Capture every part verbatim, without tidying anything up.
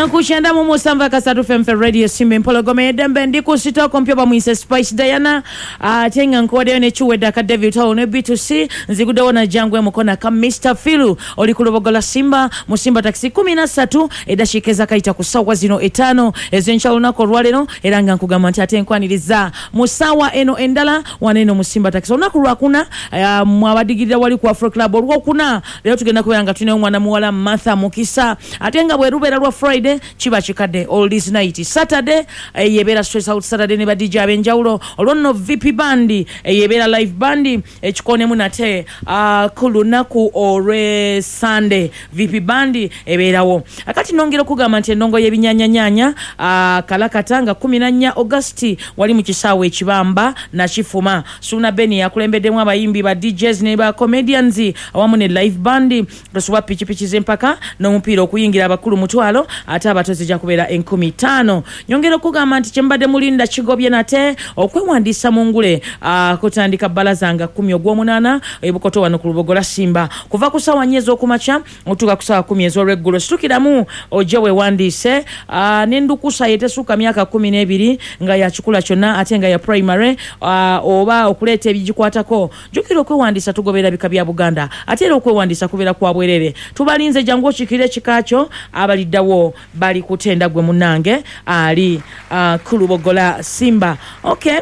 Nyankushanda mu musamba kasatu F M Radio Simbe Mpologome dembe ndiku sitoko mpyo ba mwise Spice Diana atenga nkode ne chuweda ka David Hall ne B two C nzigudawona jangwe mukona ka Mister Filu oli kulobogola Simba musimba taxi kumi na tatu edashikeza kaita kusawa zino etano ezencha lunako lwaleno eranga nkugamba nti atenkwaniriza musawa eno endala waneno musimba taxi onako lwakuna uh, mwabadigirira wali ku Afro Club olwokuna leo tugenda kubanga tune mwana muwala Martha Mukisa atenga bwe rubera lwa Friday chiba chikade all this night Saturday e, yebera stress out Saturday ne ba D J abenjawulo olonno V P bandi e, yebera live bandi ekikone munate uh, kulunaku ore Sunday V P bandi eberawo akati nongero kugamba nti endongo yebinyanya nyanya uh, kalakatanga kumi na nnya August wali mu kisawe ekibamba na kifuma Suna Beni yakulembeddemu abayimbi ba D Js ne ba comedians awamu ne live bandi tosuwa pichi pichi zempaka no mupira okuyingira abakulu mutwalo ate abatozi ja kubera enkumi tano nyongero kugamba nti kyembade mulinda kigobye nate okwewandisa mu ngule uh, kutandika balazanga kumi ogw'omunana ebukoto wano ku Lubogola Simba kuva kusawa nyezo okumacha otuka kusawa kumi ez'olweggulo situkiramu ojewe wandise uh, nendukusa yetesuka myaka kumi n'ebiri nga yakikula kyonna ate nga ya primary uh, oba okuleeta ebigikwatako jukira okwewandisa tugobera bika bya Buganda ate era okwewandisa kubera kwa bwerere tubalinze jangu okikire kikacho abaliddawo bali kutenda gwe munange ali uh, ku Lubogola Simba okay.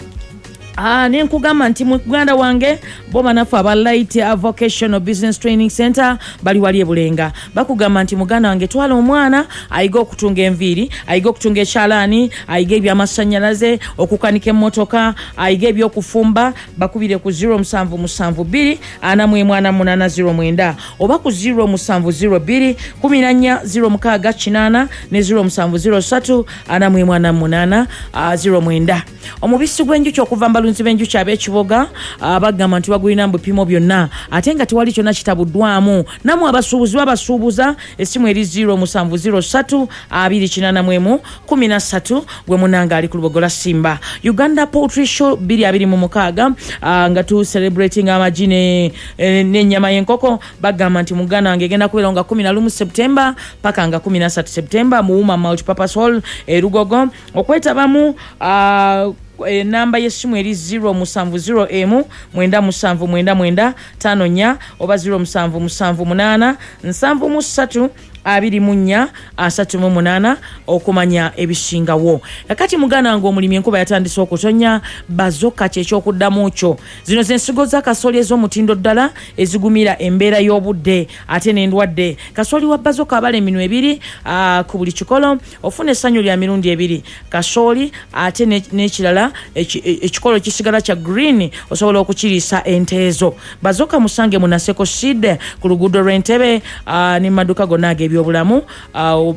Ah nenkugamba nti mu Uganda wange boma nafa aba Light Vocational Business Training Center bali wali ebulenga bakugamba nti muganda wange twala omwana ayiga okutunga enviri ayiga okutunga ekyalani ayiga ebyamasanyalaze okukanika emmotoka ayiga ebyokufumba bakubire ku zero seven seven two ana mu mwana munana zero mwenda oba ku zero seven zero two kumi na nnya zero mukaaga kinana ne zero seven zero three ana mu mwana munana zero mwenda omubisi gwenju kyokuva balunzi benju kyabe kiboga abagamba nti bagulina mbupimo byonna ate nga tewali kyonna kitabuddwamu namwe abasuubuzi babasuubuza essimu eri zero seven zero three two kinana mu kumi na three gwe munanga ali ku Lubogola Simba Uganda Poultry Show two twenty six nga tu celebrating amajine n'ennyama y'enkoko bagamba nti muganda wange genda kubeera nga kumi na one September paka nga kumi na three September mu Woman Multipurpose Hall e Rugogo okwetabamu uh, E, namba yesimu eri zero seven zero M mwenda musanvu mwenda mwenda tano nya oba zero musanvu musanvu munana nsanvu mu three abiri munya asatu mu munana okumanya ebishingawo kakati mugana wange omulimi enkuba yatandise okutonya bazoka kyekyo okuddamu kyo zino zensigo za kasoli ez'omutindo ddala ezigumira embeera y'obudde ate n'endwadde kasoli wa bazoka abale eminwe ebiri uh, ku buli kikolo ofuna essanyu lya mirundi ebiri kasoli ate n'ekirala ekikolo kisigala kya green osobola okukiriisa ente ezo bazoka musange munaseko seed ku luguudo lw'Entebe uh, ne maduka gonna byobulamu uh,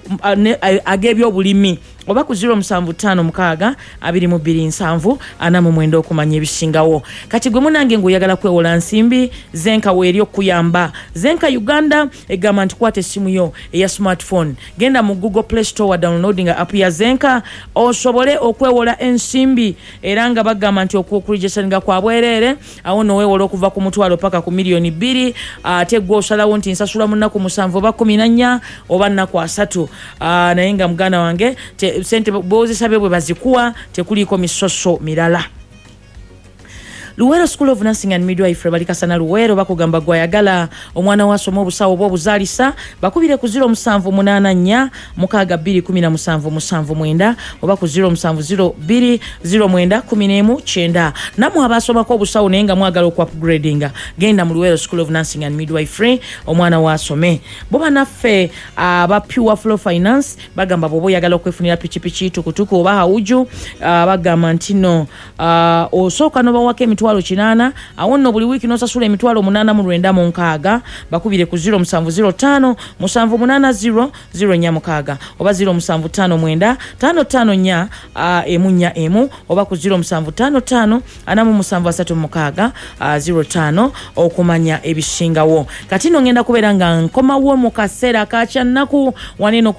agebyobulimi oba ku zero seven five mukaaga abiri mu bbiri nsanvu ana mu mwenda okumanya ebisingawo kati gwe munange nguyagala kwewola nsimbi zenka weeri okuyamba zenka Uganda egamba nti kwata essimu yo eya smartphone genda mu Google Play Store wa downloading app ya zenka osobole okwewola ensimbi era nga bagamba nti okukulijesaninga kwa bwerere awo nowewola okuva ku mutwalo paka ku miliyoni bbiri ate gwe osalawo nti nsasula mu nnaku musanvu oba kumi na nnya oba nnaku asatu naye nga muganda wange te sente bozi sabe bwe bazikuwa tekuliko misoso mirala Luwero School of Nursing and Midwifery balika sana Luwero bakugamba gwayagala omwana wasoma obusawo bwo buzalisa bakubire ku zero seven eight nnya mukaaga bbiri kumi na musanvu musanvu mwenda oba ku zero seven zero two zero mwenda kumi n'emu kyenda namwe abasomako obusawo naye nga mwagala okwa upgradinga genda mu Luwero School of Nursing and Midwifery omwana wasome boba naffe aba uh, Pure Flow Finance bagamba bobo yagala okwefunira pichipichi tukutuku oba hauju uh, bagamba ntino uh, osooka no bawake emitwalo kinana awonno buli wiki nosasula emitwalo munana mu lwenda mu nkaaga bakubire ku zero seven zero five musanvu munana zero zero nya mukaaga oba zero seven five mwenda tano tano nya uh, emu nya emu oba ku zero seven five five ana mu musanvu asatu mukaaga uh, zero five okumanya ebishingawo kati no ngenda kubeera nga nkomawo mu kaseera ka kyannaku waneno